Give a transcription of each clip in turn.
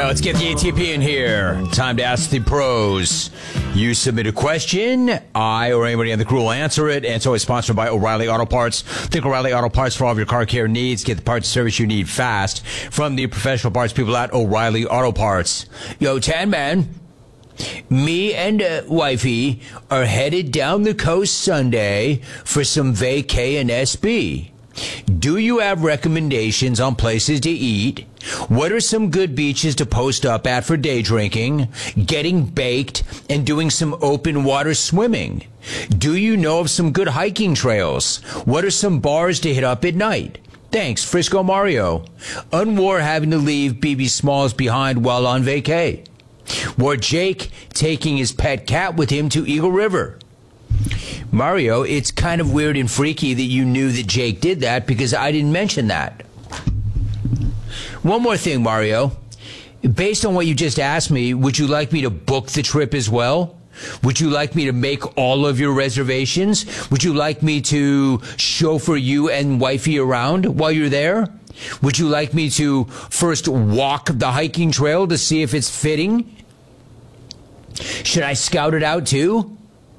right, let's get the ATP in here. Time to ask the pros. You submit a question, I or anybody on the crew will answer it, and it's always sponsored by O'Reilly Auto Parts. Think O'Reilly Auto Parts for all of your car care needs. Get the parts service you need fast from the professional parts people at O'Reilly Auto Parts. Yo, Tan Man, me and wifey are headed down the coast Sunday for some vacay in SB. Do you have recommendations on places to eat? What are some good beaches to post up at for day drinking, getting baked, and doing some open water swimming? Do you know of some good hiking trails? What are some bars to hit up at night? Thanks, Frisco Mario. Unwar having to leave BB Smalls behind while on vacay. Or Jake taking his pet cat with him to Eagle River. Mario, it's kind of weird and freaky that you knew that Jake did that because I didn't mention that. One more thing, Mario. Based on what you just asked me, would you like me to book the trip as well? Would you like me to make all of your reservations? Would you like me to chauffeur you and wifey around while you're there? Would you like me to first walk the hiking trail to see if it's fitting? Should I scout it out too?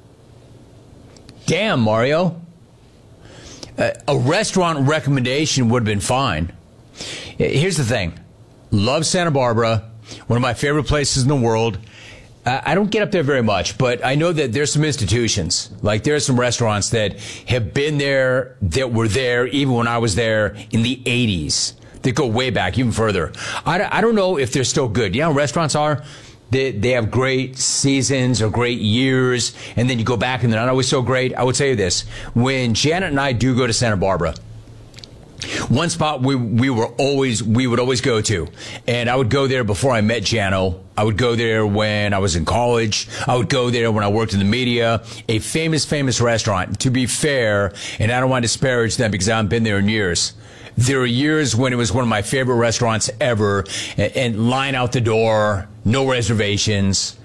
Damn, Mario. A restaurant recommendation would have been fine. Here's the thing. Love Santa Barbara, one of my favorite places in the world. I don't get up there very much, but I know that there's some institutions. Like there are some restaurants that have been there, that were there even when I was there in the 80s. They go way back, even further. I don't know if they're still good. You know how restaurants are? They have great seasons or great years, and then you go back and they're not always so great. I would tell you this. When Janet and I do go to Santa Barbara, one spot we would always go to, and I would go there before I met Jano. I would go there when I was in college. I would go there when I worked in the media. A famous restaurant. To be fair, and I don't want to disparage them because I haven't been there in years. There were years when it was one of my favorite restaurants ever, and line out the door, no reservations.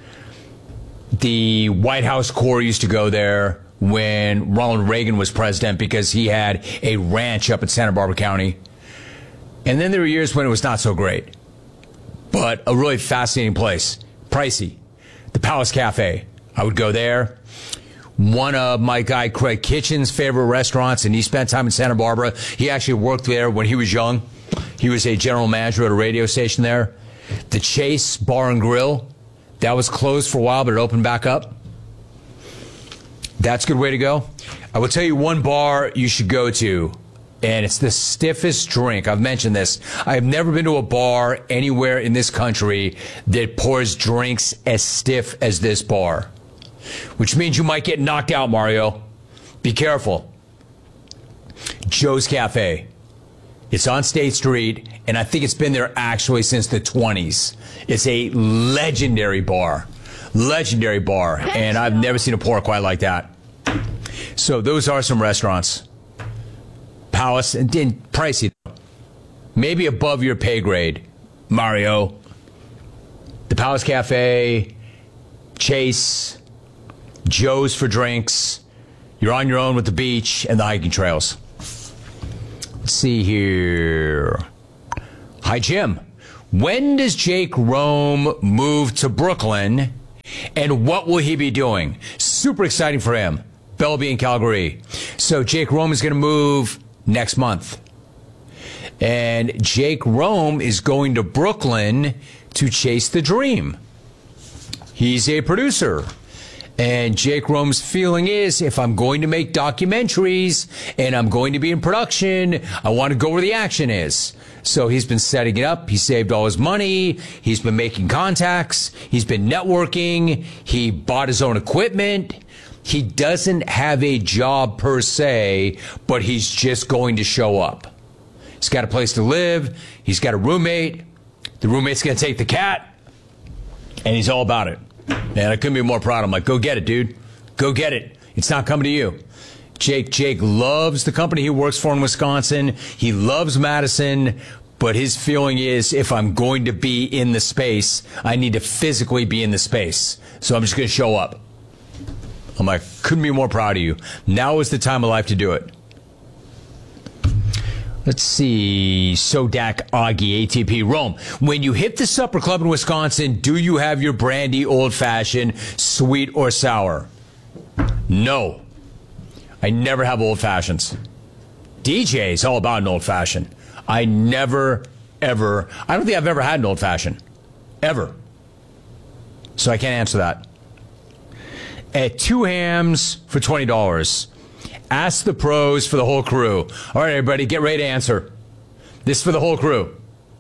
The White House Corps used to go there when Ronald Reagan was president because he had a ranch up in Santa Barbara County. And then there were years when it was not so great, but a really fascinating place. Pricey. The Palace Cafe. I would go there. One of my guy Craig Kitchen's favorite restaurants, and he spent time in Santa Barbara. He actually worked there when he was young. He was a general manager at a radio station there. The Chase Bar and Grill. That was closed for a while, but it opened back up. That's a good way to go. I will tell you one bar you should go to, and it's the stiffest drink. I've mentioned this. I have never been to a bar anywhere in this country that pours drinks as stiff as this bar, which means you might get knocked out, Mario. Be careful. Joe's Cafe. It's on State Street, and I think it's been there actually since the 20s. It's a legendary bar. Legendary bar, and I've never seen a pour quite like that. So those are some restaurants. Palace, and pricey. Maybe above your pay grade, Mario. The Palace Cafe, Chase, Joe's for drinks. You're on your own with the beach and the hiking trails. Let's see here. Hi, Jim. When does Jake Rome move to Brooklyn? And what will he be doing? Super exciting for him. Bellevue and Calgary. So Jake Rome is going to move next month. And Jake Rome is going to Brooklyn to chase the dream. He's a producer. And Jake Rome's feeling is, if I'm going to make documentaries and I'm going to be in production, I want to go where the action is. So he's been setting it up. He saved all his money. He's been making contacts. He's been networking. He bought his own equipment. He doesn't have a job per se, but he's just going to show up. He's got a place to live. He's got a roommate. The roommate's going to take the cat. And he's all about it. Man, I couldn't be more proud. I'm like, go get it, dude. Go get it. It's not coming to you. Jake loves the company he works for in Wisconsin. He loves Madison, but his feeling is if I'm going to be in the space, I need to physically be in the space. So I'm just going to show up. I'm like, couldn't be more proud of you. Now is the time of life to do it. Let's see. Sodak Augie, ATP Rome. When you hit the supper club in Wisconsin, do you have your brandy old fashioned, sweet or sour? No. I never have old fashions. DJ's all about an old fashioned. I never, ever, I don't think I've ever had an old fashioned. Ever. So I can't answer that. At 2 hams for $20. Ask the pros for the whole crew. All right, everybody, get ready to answer. This is for the whole crew.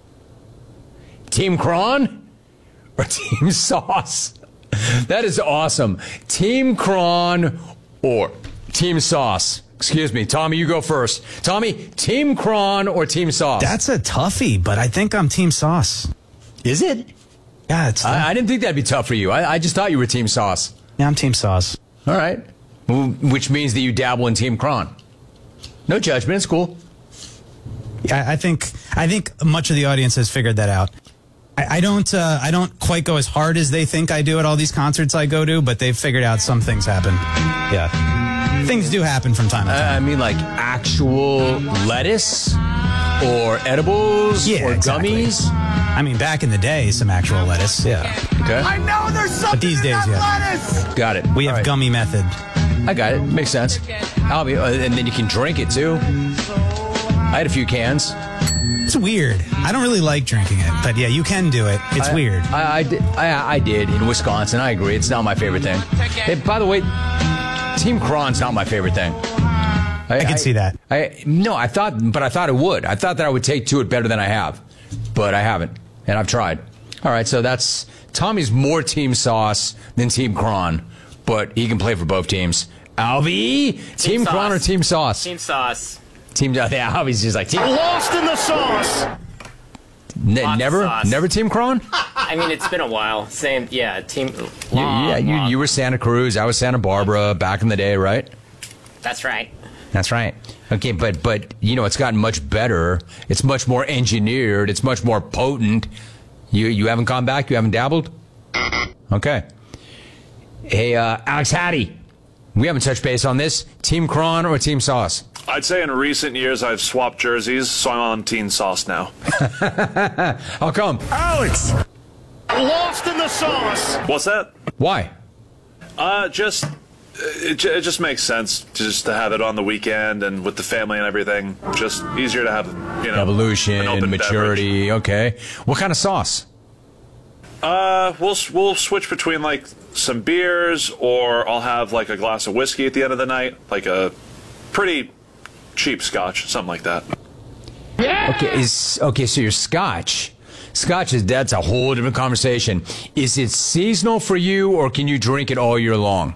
Team Cron or Team Sauce? That is awesome. Team Cron or Team Sauce? Excuse me. Tommy, you go first. Tommy, Team Cron or Team Sauce? That's a toughie, but I think I'm Team Sauce. Is it? Yeah, it's tough. I didn't think that'd be tough for you. I just thought you were Team Sauce. Yeah, I'm Team Sauce. All right. Which means that you dabble in Team Cron. No judgment. It's cool. Yeah, I think much of the audience has figured that out. I don't quite go as hard as they think I do at all these concerts I go to, but they've figured out some things happen. Yeah. Things do happen from time to time. I mean, like actual lettuce or edibles or gummies? I mean, back in the day, some actual lettuce. Yeah. Okay. I know there's something But these in days, that yeah. lettuce. Got it. We have gummy method. I got it. Makes sense. And then you can drink it, too. I had a few cans. It's weird. I don't really like drinking it, but yeah, you can do it. It's weird. I did in Wisconsin. I agree. It's not my favorite thing. Hey, by the way, Team Cron's not my favorite thing. I can see that. I thought it would. I thought that I would take to it better than I have, but I haven't, and I've tried. All right, so that's Tommy's more Team Sauce than Team Cron, but he can play for both teams. Alvy, Team Cron or Team Sauce? Team Sauce. Yeah, Alvy's just like Team. Lost in the sauce. Never Team Cron. I mean, it's been a while. Same, yeah. Team. You were Santa Cruz. I was Santa Barbara back in the day, right? That's right. That's right. Okay, but you know, it's gotten much better. It's much more engineered. It's much more potent. You haven't gone back? You haven't dabbled? Okay. Hey, Alex Hattie, we haven't touched base on this. Team Cron or Team Sauce? I'd say in recent years I've swapped jerseys, so I'm on Team Sauce now. How come? Alex. Lost in the sauce. What's that? Why? It just makes sense to have it on the weekend and with the family and everything. Just easier to have, Evolution, an open maturity. beverage. Okay. What kind of sauce? We'll switch between like some beers, or I'll have like a glass of whiskey at the end of the night, like a pretty cheap scotch, something like that. Okay, so your scotch. That's a whole different conversation. Is it seasonal for you, or can you drink it all year long?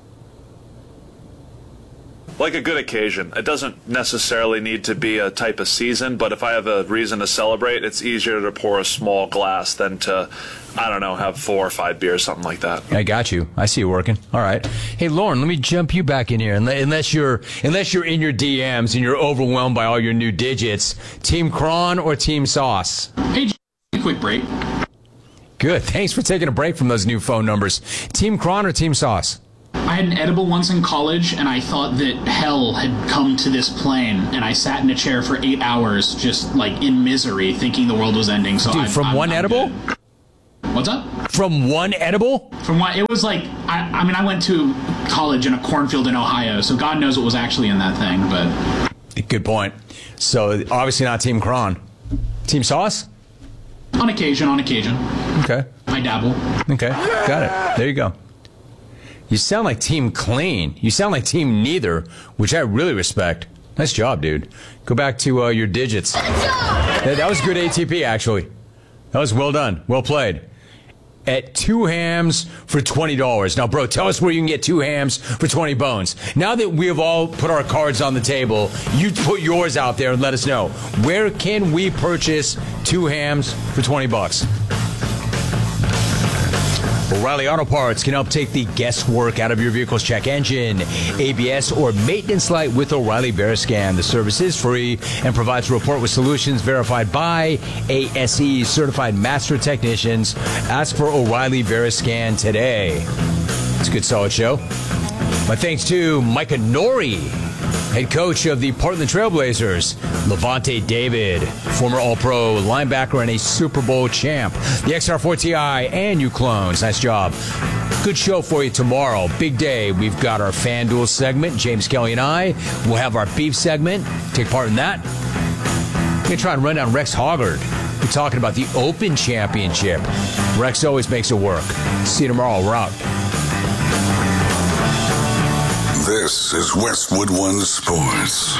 Like a good occasion. It doesn't necessarily need to be a type of season, but if I have a reason to celebrate, it's easier to pour a small glass than to, have 4 or 5 beers, something like that. I got you. I see you working. All right. Hey, Lauren, let me jump you back in here. Unless you're in your DMs and you're overwhelmed by all your new digits, Team Cron or Team Sauce? Hey, quick break. Good. Thanks for taking a break from those new phone numbers. Team Cron or Team Sauce? I had an edible once in college, and I thought that hell had come to this plane, and I sat in a chair for 8 hours just, like, in misery, thinking the world was ending. So Dude, from one edible? Good. What's up? From one edible? From what? It was like, I went to college in a cornfield in Ohio, so God knows what was actually in that thing, but... Good point. So, obviously not Team Cron. Team Sauce? On occasion. Okay. I dabble. Okay, got it. There you go. You sound like Team Clean. You sound like Team Neither, which I really respect. Nice job, dude. Go back to your digits. That was good ATP, actually. That was well done. Well played. At 2 hams for $20. Now, bro, tell us where you can get 2 hams for 20 bones. Now that we have all put our cards on the table, you put yours out there and let us know. Where can we purchase 2 hams for 20 bucks? O'Reilly Auto Parts can help take the guesswork out of your vehicle's check engine, ABS, or maintenance light with O'Reilly Veriscan. The service is free and provides a report with solutions verified by ASE certified master technicians. Ask for O'Reilly Veriscan today. It's a good, solid show. My thanks to Micah Nori Head coach of the Portland Trailblazers, Levante David, former All-Pro linebacker and a Super Bowl champ. The XR4TI and you clones. Nice job. Good show for you tomorrow. Big day. We've got our FanDuel segment. James Kelly and I will have our beef segment. Take part in that. We're going to try and run down Rex Hoggard. We're talking about the Open Championship. Rex always makes it work. See you tomorrow. We're out. This is Westwood One Sports.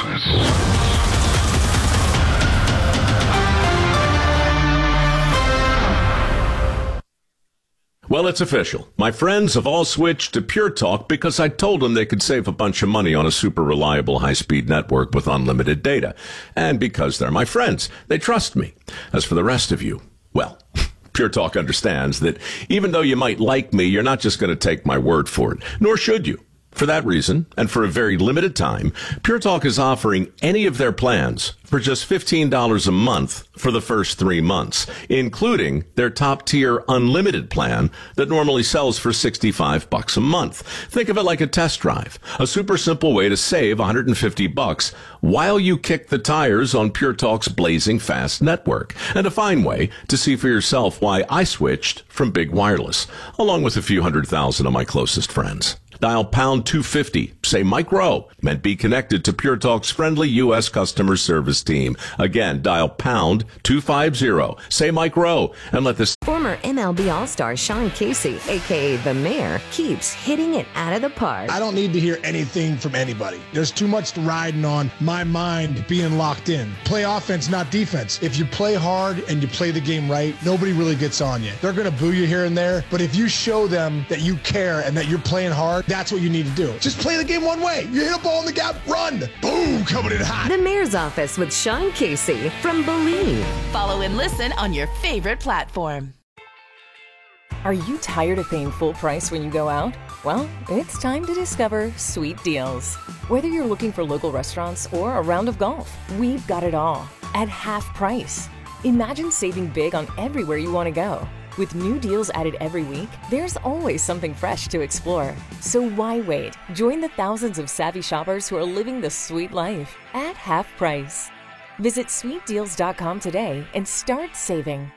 Well, it's official. My friends have all switched to Pure Talk because I told them they could save a bunch of money on a super reliable high-speed network with unlimited data. And because they're my friends, they trust me. As for the rest of you, well, Pure Talk understands that even though you might like me, you're not just going to take my word for it, nor should you. For that reason, and for a very limited time, Pure Talk is offering any of their plans for just $15 a month for the first 3 months, including their top-tier unlimited plan that normally sells for $65 a month. Think of it like a test drive, a super simple way to save $150 while you kick the tires on Pure Talk's blazing fast network, and a fine way to see for yourself why I switched from Big Wireless, along with a few 100,000 of my closest friends. Dial pound 250, say Mike Rowe, and be connected to Pure Talk's friendly U.S. customer service team. Again, dial pound 250, say Mike Rowe, and let this... Former MLB All-Star Sean Casey, a.k.a. The Mayor, keeps hitting it out of the park. I don't need to hear anything from anybody. There's too much riding on my mind being locked in. Play offense, not defense. If you play hard and you play the game right, nobody really gets on you. They're going to boo you here and there, but if you show them that you care and that you're playing hard, that's what you need to do. Just play the game one way. You hit a ball in the gap, run. Boom, coming in hot. The Mayor's Office with Sean Casey from Believe. Follow and listen on your favorite platform. Are you tired of paying full price when you go out? Well, it's time to discover Sweet Deals. Whether you're looking for local restaurants or a round of golf, we've got it all at half price. Imagine saving big on everywhere you want to go. With new deals added every week, there's always something fresh to explore. So why wait? Join the thousands of savvy shoppers who are living the sweet life at half price. Visit sweetdeals.com today and start saving.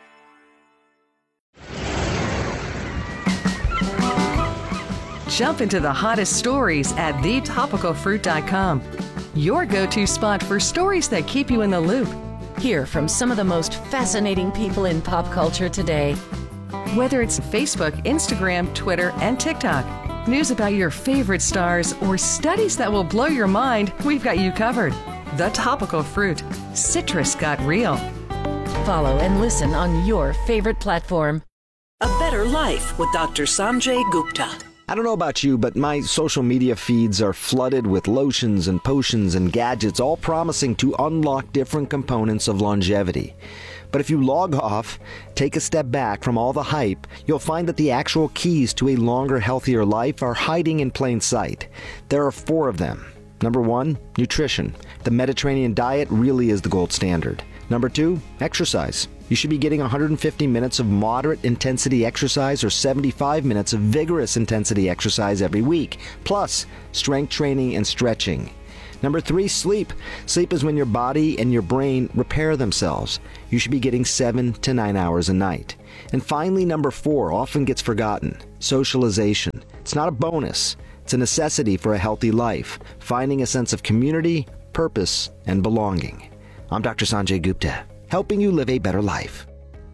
Jump into the hottest stories at thetopicalfruit.com. Your go-to spot for stories that keep you in the loop. Hear from some of the most fascinating people in pop culture today. Whether it's Facebook, Instagram, Twitter, and TikTok, news about your favorite stars, or studies that will blow your mind, we've got you covered. The Topical Fruit. Citrus got real. Follow and listen on your favorite platform. A Better Life with Dr. Sanjay Gupta. I don't know about you, but my social media feeds are flooded with lotions and potions and gadgets, all promising to unlock different components of longevity. But if you log off, take a step back from all the hype, you'll find that the actual keys to a longer, healthier life are hiding in plain sight. There are 4 of them. Number 1, nutrition. The Mediterranean diet really is the gold standard. Number 2, exercise. You should be getting 150 minutes of moderate intensity exercise or 75 minutes of vigorous intensity exercise every week, plus strength training and stretching. Number 3, sleep. Sleep is when your body and your brain repair themselves. You should be getting 7 to 9 hours a night. And finally, number 4 often gets forgotten. Socialization. It's not a bonus. It's a necessity for a healthy life, finding a sense of community, purpose, and belonging. I'm Dr. Sanjay Gupta, helping you live a better life.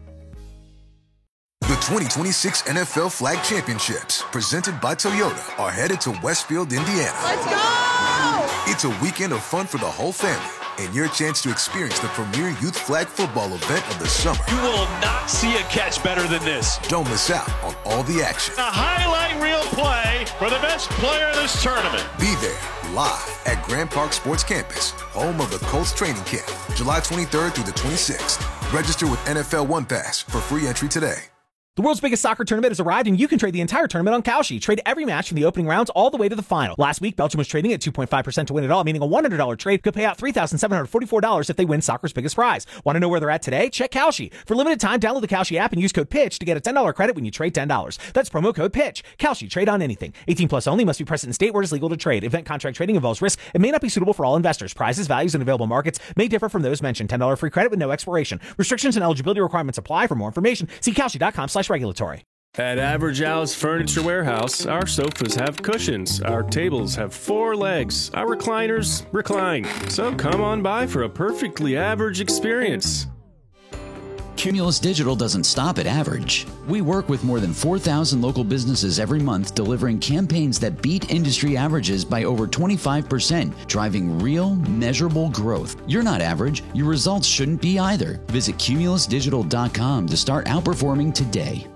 The 2026 NFL Flag Championships, presented by Toyota, are headed to Westfield, Indiana. Let's go! It's a weekend of fun for the whole family and your chance to experience the premier youth flag football event of the summer. You will not see a catch better than this. Don't miss out on all the action. A highlight reel play for the best player in this tournament. Be there live at Grand Park Sports Campus, home of the Colts training camp, July 23rd through the 26th. Register with NFL One Pass for free entry today. The world's biggest soccer tournament has arrived, and you can trade the entire tournament on Kalshi. Trade every match from the opening rounds all the way to the final. Last week, Belgium was trading at 2.5% to win it all, meaning a $100 trade could pay out $3,744 if they win soccer's biggest prize. Want to know where they're at today? Check Kalshi. For limited time, download the Kalshi app and use code PITCH to get a $10 credit when you trade $10. That's promo code PITCH. Kalshi, trade on anything. 18 plus only, must be present in state where it is legal to trade. Event contract trading involves risk and may not be suitable for all investors. Prizes, values, and available markets may differ from those mentioned. $10 free credit with no expiration. Restrictions and eligibility requirements apply. For more information, see Kalshi.com/regulatory. At Average House Furniture Warehouse, our sofas have cushions, our tables have 4 legs, our recliners recline. So come on by for a perfectly average experience. Cumulus Digital doesn't stop at average. We work with more than 4,000 local businesses every month, delivering campaigns that beat industry averages by over 25%, driving real, measurable growth. You're not average. Your results shouldn't be either. Visit cumulusdigital.com to start outperforming today.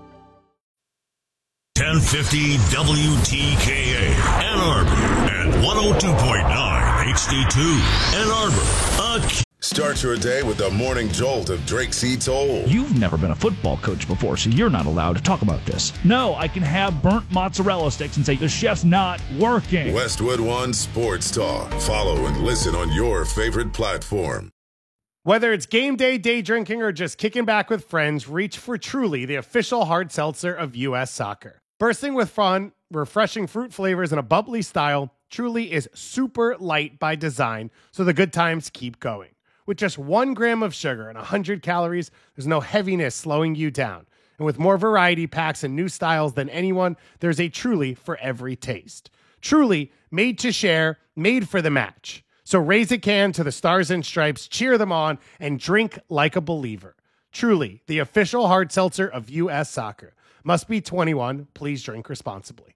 1050 WTKA, Ann Arbor, and 102.9 HD2, Ann Arbor. Start your day with the morning jolt of Drake C. Toll. You've never been a football coach before, so you're not allowed to talk about this. No, I can have burnt mozzarella sticks and say the chef's not working. Westwood One Sports Talk. Follow and listen on your favorite platform. Whether it's game day, day drinking, or just kicking back with friends, reach for Truly, the official hard seltzer of U.S. Soccer. Bursting with fun, refreshing fruit flavors, and a bubbly style, Truly is super light by design, so the good times keep going. With just 1 gram of sugar and 100 calories, there's no heaviness slowing you down. And with more variety packs and new styles than anyone, there's a Truly for every taste. Truly, made to share, made for the match. So raise a can to the Stars and Stripes, cheer them on, and drink like a believer. Truly, the official hard seltzer of U.S. Soccer. Must be 21. Please drink responsibly.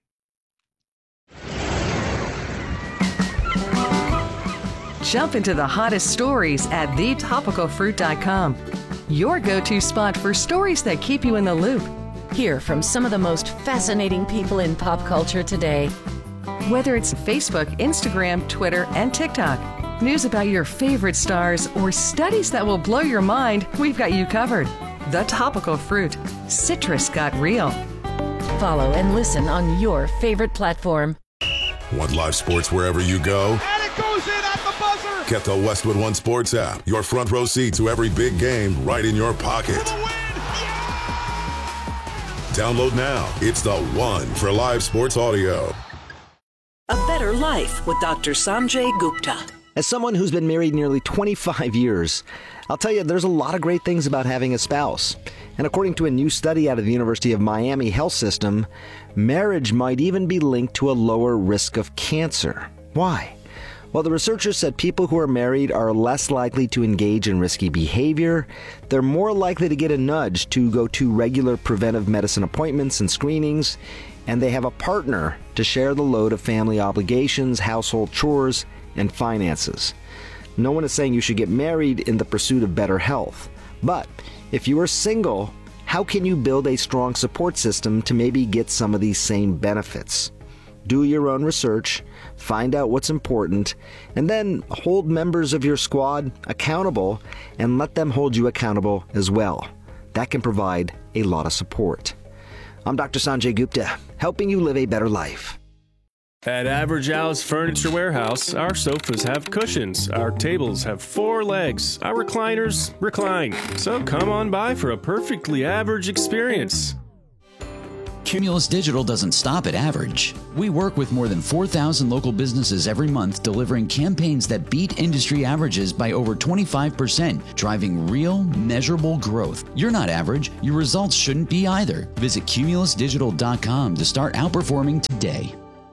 Jump into the hottest stories at thetopicalfruit.com. Your go-to spot for stories that keep you in the loop. Hear from some of the most fascinating people in pop culture today. Whether it's Facebook, Instagram, Twitter, and TikTok, news about your favorite stars, or studies that will blow your mind, we've got you covered. The Topical Fruit. Citrus got real. Follow and listen on your favorite platform. Want live sports wherever you go? And it goes in at the buzzer. Get the Westwood One Sports app. Your front row seat to every big game right in your pocket. Download now. It's the one for live sports audio. A Better Life with Dr. Sanjay Gupta. As someone who's been married nearly 25 years, I'll tell you there's a lot of great things about having a spouse. And according to a new study out of the University of Miami Health System, marriage might even be linked to a lower risk of cancer. Why? Well, the researchers said people who are married are less likely to engage in risky behavior, they're more likely to get a nudge to go to regular preventive medicine appointments and screenings, and they have a partner to share the load of family obligations, household chores, and finances. No one is saying you should get married in the pursuit of better health. But if you are single, how can you build a strong support system to maybe get some of these same benefits? Do your own research, find out what's important, and then hold members of your squad accountable and let them hold you accountable as well. That can provide a lot of support. I'm Dr. Sanjay Gupta, helping you live a better life. At Average House Furniture Warehouse, our sofas have cushions, our tables have 4 legs, our recliners recline. So come on by for a perfectly average experience. Cumulus Digital doesn't stop at average. We work with more than 4,000 local businesses every month, delivering campaigns that beat industry averages by over 25%, driving real, measurable growth. You're not average. Your results shouldn't be either. Visit cumulusdigital.com to start outperforming today.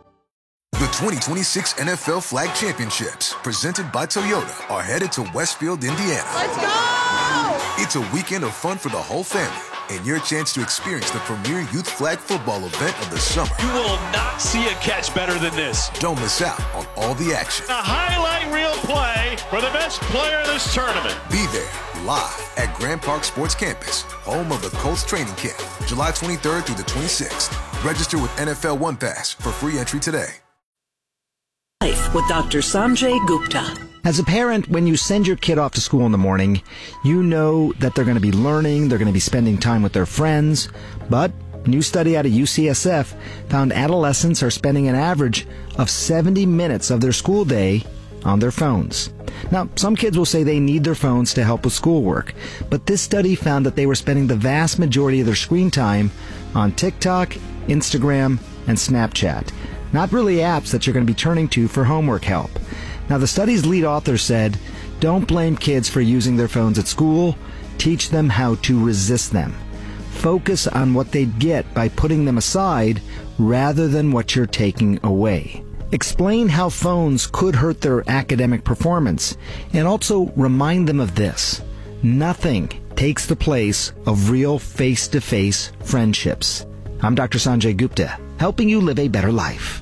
The 2026 NFL Flag Championships, presented by Toyota, are headed to Westfield, Indiana. Let's go! It's a weekend of fun for the whole family, and your chance to experience the premier youth flag football event of the summer. You will not see a catch better than this. Don't miss out on all the action. A highlight reel play for the best player in this tournament. Be there, live at Grand Park Sports Campus, home of the Colts training camp, July 23rd through the 26th. Register with NFL One Pass for free entry today. Life with Dr. Sanjay Gupta. As a parent, when you send your kid off to school in the morning, you know that they're going to be learning, they're going to be spending time with their friends. But a new study out of UCSF found adolescents are spending an average of 70 minutes of their school day on their phones. Now, some kids will say they need their phones to help with schoolwork, but this study found that they were spending the vast majority of their screen time on TikTok, Instagram, and Snapchat. Not really apps that you're going to be turning to for homework help. Now, the study's lead author said, don't blame kids for using their phones at school. Teach them how to resist them. Focus on what they'd get by putting them aside rather than what you're taking away. Explain how phones could hurt their academic performance, and also remind them of this. Nothing takes the place of real face-to-face friendships. I'm Dr. Sanjay Gupta, helping you live a better life.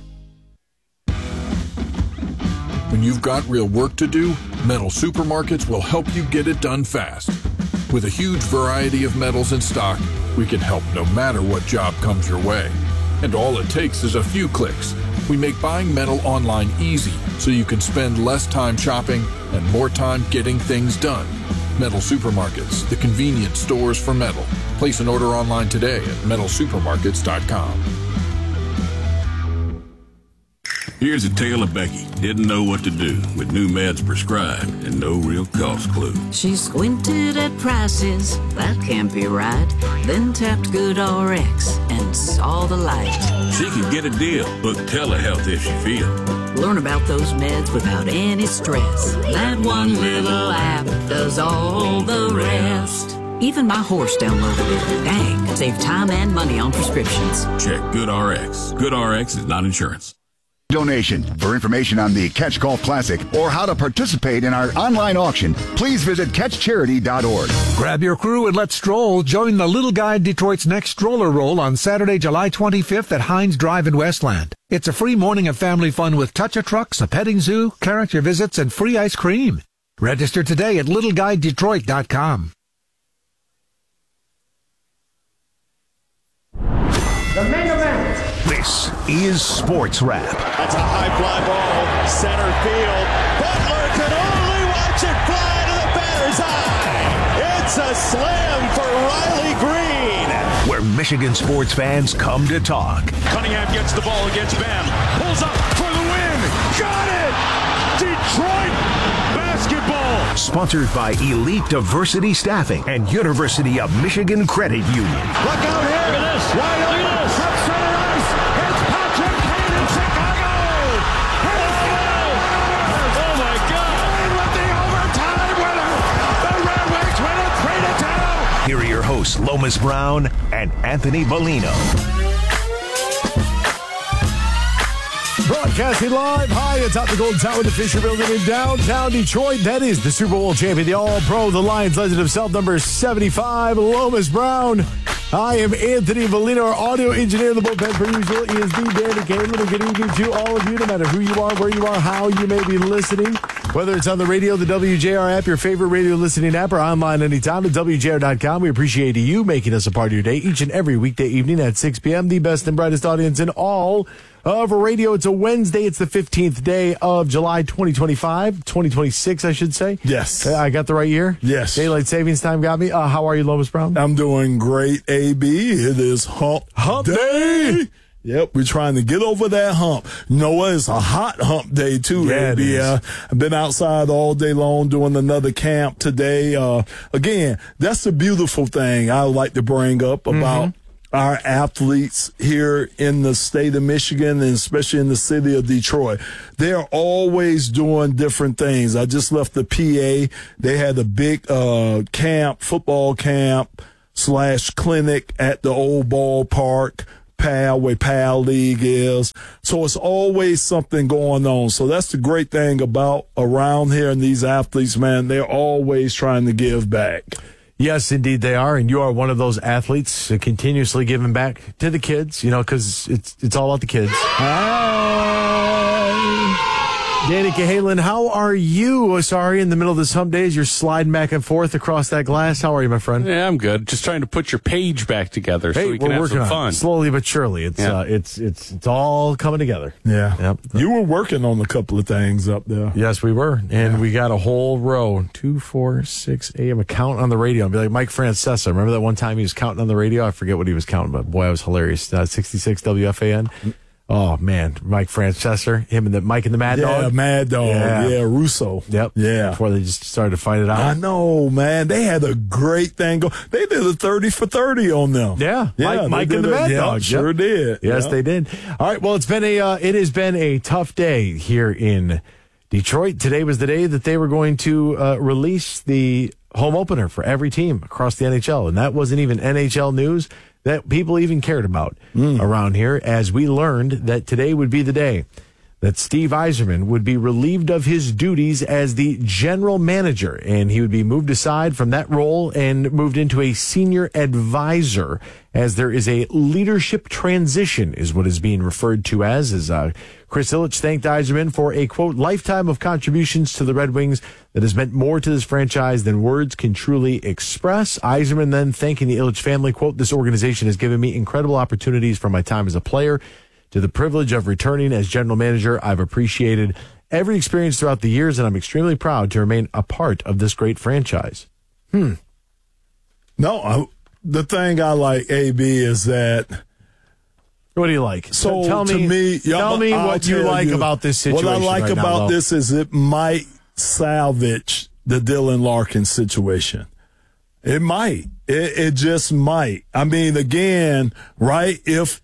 When you've got real work to do, Metal Supermarkets will help you get it done fast. With a huge variety of metals in stock, we can help no matter what job comes your way. And all it takes is a few clicks. We make buying metal online easy so you can spend less time shopping and more time getting things done. Metal Supermarkets, the convenient stores for metal. Place an order online today at metalsupermarkets.com. Here's a tale of Becky. Didn't know what to do with new meds prescribed and no real cost clue. She squinted at prices, that can't be right. Then tapped GoodRx and saw the light. She could get a deal. Book telehealth if she feels. Learn about those meds without any stress. That one little app does all the rest. Even my horse downloaded it. Dang, save time and money on prescriptions. Check GoodRx. GoodRx is not insurance. Donation. For information on the Catch Golf Classic or how to participate in our online auction, please visit catchcharity.org. Grab your crew and let's stroll. Join the Little Guide Detroit's next stroller roll on Saturday, July 25th at Heinz Drive in Westland. It's a free morning of family fun with touch-a-trucks, a petting zoo, character visits, and free ice cream. Register today at littleguidedetroit.com. The main event. This is Sports Wrap. That's a high fly ball, center field. Butler can only watch it fly to the batter's eye. It's a slam for Riley Green. Where Michigan sports fans come to talk. Cunningham gets the ball against Bam. Pulls up for the win. Got it! Detroit basketball. Sponsored by Elite Diversity Staffing and University of Michigan Credit Union. Look out here. Look at this. Wide open. From center ice. It's Patrick Kane in Chicago. Oh, my God. With the overtime winner. The Red Wings win it 3-2. Here are your hosts, Lomas Brown and Anthony Bellino. Broadcasting live high atop the Golden Tower, the Fisher Building in downtown Detroit. That is the Super Bowl champion, the All-Pro, the Lions legend himself, number 75, Lomas Brown. I am Anthony Bellino, our audio engineer in the bullpen, per usual, is the Danny Caitlin. And good evening to all of you, no matter who you are, where you are, how you may be listening. Whether it's on the radio, the WJR app, your favorite radio listening app, or online anytime at WJR.com. We appreciate you making us a part of your day each and every weekday evening at 6 p.m. The best and brightest audience in all of radio. It's a Wednesday. It's the 15th day of July 2026, I should say. Yes. I got the right year? Yes. Daylight savings time got me. How are you, Lomas Brown? I'm doing great, AB. It is hump day. Yep, we're trying to get over that hump. You know what? It's a hot hump day, too, yeah, AB. I've been outside all day long doing another camp today. Again, that's the beautiful thing I like to bring up about our athletes here in the state of Michigan and especially in the city of Detroit. They're always doing different things. I just left the PA. They had a big camp, football camp / clinic at the old ballpark, where PAL League is. So it's always something going on. So that's the great thing about around here and these athletes, man. They're always trying to give back. Yes, indeed they are, and you are one of those athletes continuously giving back to the kids, because it's all about the kids. Danny Cahalan, how are you? Oh, sorry, in the middle of this hump days, you're sliding back and forth across that glass. How are you, my friend? Yeah, I'm good. Just trying to put your page back together so we can have some fun. Slowly but surely. It's all coming together. Yeah. Yep. You were working on a couple of things up there. Yes, we were. And we got a whole row. 2, 4, 6, 8. I'm a count on the radio. I'll be like Mike Francesa. Remember that one time he was counting on the radio? I forget what he was counting, but boy, it was hilarious. 66 WFAN. Oh, man. Mike Francesa, Mike and the Mad Dog. Yeah, Mad Dog. Yeah, Russo. Yep. Yeah. Before they just started to fight it out. I know, man. They had a great thing go. They did a 30 for 30 on them. Yeah. Mike and the Mad Dog. Sure did. Yes, they did. All right. Well, it has been a tough day here in Detroit. Today was the day that they were going to release the home opener for every team across the NHL. And that wasn't even NHL news that people even cared about around here, as we learned that today would be the day that Steve Yzerman would be relieved of his duties as the general manager, and he would be moved aside from that role and moved into a senior advisor, as there is a leadership transition, is what is being referred to as Chris Ilitch thanked Yzerman for a, quote, lifetime of contributions to the Red Wings that has meant more to this franchise than words can truly express. Yzerman then thanking the Ilitch family, quote, this organization has given me incredible opportunities from my time as a player to the privilege of returning as general manager. I've appreciated every experience throughout the years, and I'm extremely proud to remain a part of this great franchise. No, the thing I like, AB, is that... What do you like? So tell me what you like about this situation. What I like right about now, this is it might salvage the Dylan Larkin situation. It might. It just might. I mean, again, right? If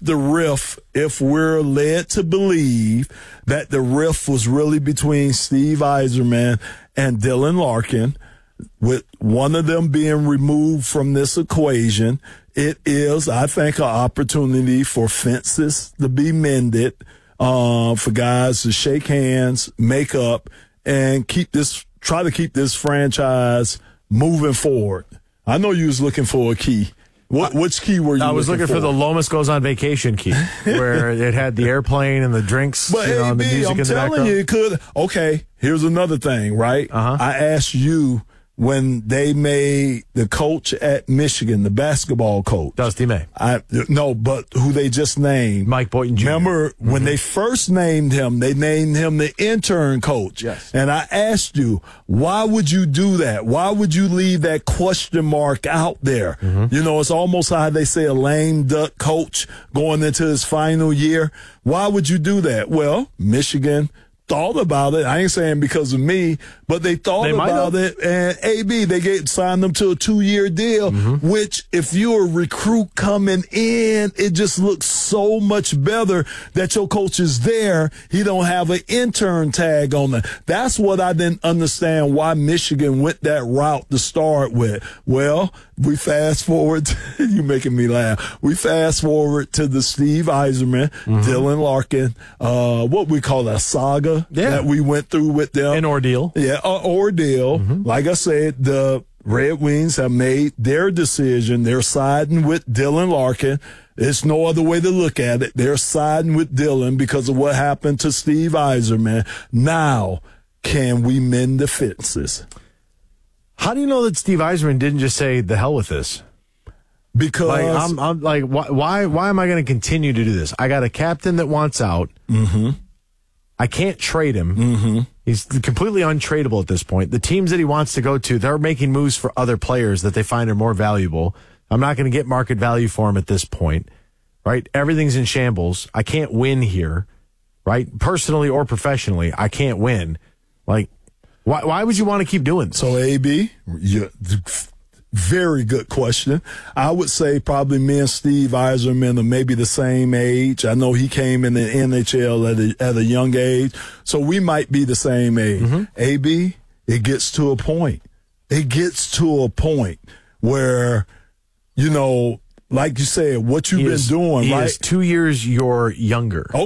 we're led to believe that the rift was really between Steve Yzerman and Dylan Larkin, with one of them being removed from this equation, it is, I think, an opportunity for fences to be mended, for guys to shake hands, make up, and try to keep this franchise moving forward. I know you was looking for a key. Which key were you looking for? I was looking for the Lomas Goes on Vacation key, where it had the airplane and the drinks, but and the music I'm in the telling background. you, it could. Okay, here's another thing, right? I asked you when they made the coach at Michigan, the basketball coach. Dusty May. No, but who they just named. Mike Boynton Jr. Remember, when they first named him, they named him the intern coach. Yes. And I asked you, why would you do that? Why would you leave that question mark out there? You know, it's almost how they say a lame duck coach going into his final year. Why would you do that? Well, Michigan thought about it. I ain't saying because of me, but they thought about it. And AB, they signed them to a 2-year deal, which if you're a recruit coming in, it just looks so much better that your coach is there. He don't have an intern tag on it. That's what I didn't understand why Michigan went that route to start with. Well, we fast forward. You making me laugh. We fast forward to the Steve Yzerman, Dylan Larkin, what we call a saga that we went through with them. An ordeal. Yeah, an ordeal. Like I said, the Red Wings have made their decision. They're siding with Dylan Larkin. There's no other way to look at it. They're siding with Dylan because of what happened to Steve Yzerman. Now, can we mend the fences? How do you know that Steve Yzerman didn't just say, the hell with this? Because I'm like, why am I going to continue to do this? I got a captain that wants out. I can't trade him. He's completely untradeable at this point. The teams that he wants to go to, they're making moves for other players that they find are more valuable. I'm not going to get market value for him at this point, right? Everything's in shambles. I can't win here, right? Personally or professionally, I can't win. Like, why would you want to keep doing this? So, AB, very good question. I would say probably me and Steve Yzerman are maybe the same age. I know he came in the NHL at a young age, so we might be the same age. AB, it gets to a point. It gets to a point where, you know, like you said, what you've been doing, he right? is 2 years younger.